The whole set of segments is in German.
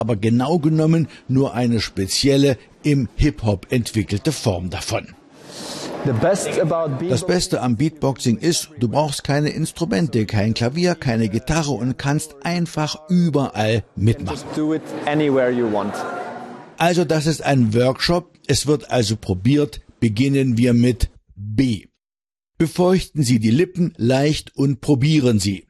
aber genau genommen nur eine spezielle, im Hip-Hop entwickelte Form davon. Das Beste am Beatboxing ist, du brauchst keine Instrumente, kein Klavier, keine Gitarre und kannst einfach überall mitmachen. Also das ist ein Workshop, es wird also probiert, beginnen wir mit B. Befeuchten Sie die Lippen leicht und probieren Sie.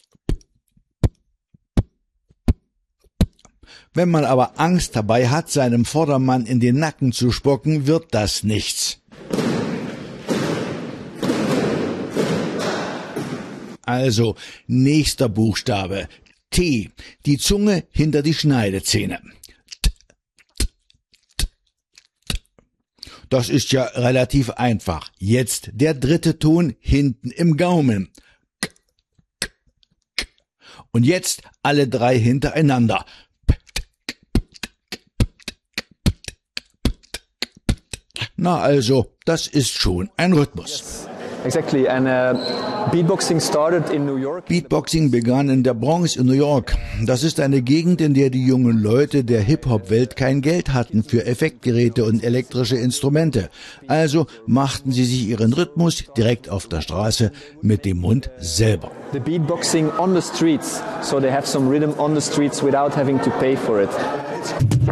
Wenn man aber Angst dabei hat, seinem Vordermann in den Nacken zu spucken, wird das nichts. Also, nächster Buchstabe. T. Die Zunge hinter die Schneidezähne. Das ist ja relativ einfach. Jetzt der dritte Ton hinten im Gaumen. Und jetzt alle drei hintereinander. Na also, das ist schon ein Rhythmus. Exactly, and Beatboxing started in New York. Beatboxing begann in der Bronx in New York. Das ist eine Gegend, in der die jungen Leute der Hip-Hop-Welt kein Geld hatten für Effektgeräte und elektrische Instrumente. Also machten sie sich ihren Rhythmus direkt auf der Straße mit dem Mund selber. The beatboxing on the streets, so they have some rhythm on the streets without having to pay for it.